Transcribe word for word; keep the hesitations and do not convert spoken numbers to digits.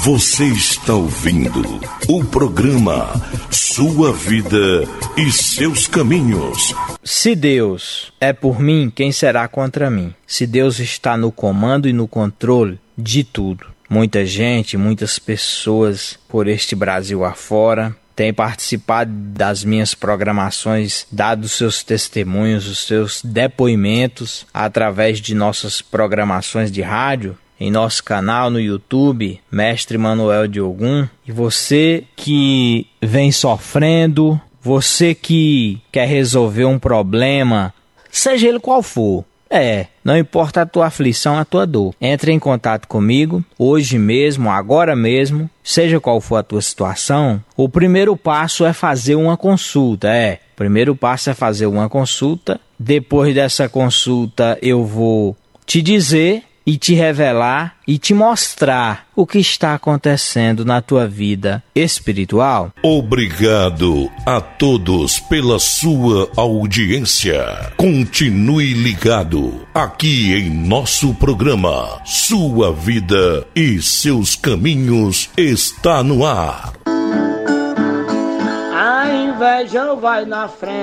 Você está ouvindo o programa Sua Vida e Seus Caminhos. Se Deus é por mim, quem será contra mim? Se Deus está no comando e no controle de tudo. Muita gente, muitas pessoas por este Brasil afora têm participado das minhas programações, dado seus testemunhos, os seus depoimentos através de nossas programações de rádio, em nosso canal no YouTube, Mestre Manuel de Ogum. E você que vem sofrendo, você que quer resolver um problema, seja ele qual for, é, não importa a tua aflição, a tua dor, entre em contato comigo, hoje mesmo, agora mesmo, seja qual for a tua situação. O primeiro passo é fazer uma consulta, é, o primeiro passo é fazer uma consulta. Depois dessa consulta eu vou te dizer e te revelar e te mostrar o que está acontecendo na tua vida espiritual. Obrigado a todos pela sua audiência. Continue ligado aqui em nosso programa. Sua Vida e Seus Caminhos está no ar. A inveja vai na frente.